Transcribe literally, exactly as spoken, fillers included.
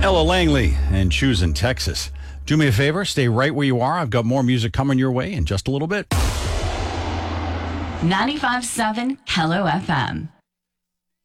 Ella Langley and Choosing Texas. Do me a favor, stay right where you are. I've got more music coming your way in just a little bit. ninety-five point seven Hello F M.